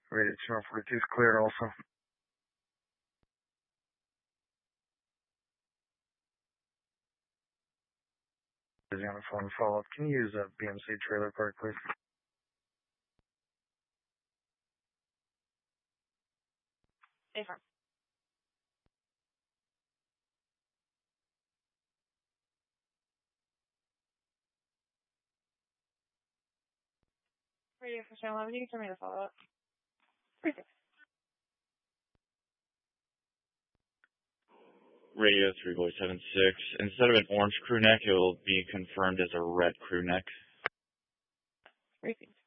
Radio 242 is cleared also. Busy on the phone follow-up. Can you use a BMC trailer park, please? Affirm. Radio for Channel 11, you can turn me to follow-up. 36. Radio 376. Instead of an orange crew neck, it will be confirmed as a red crew neck. Briefing.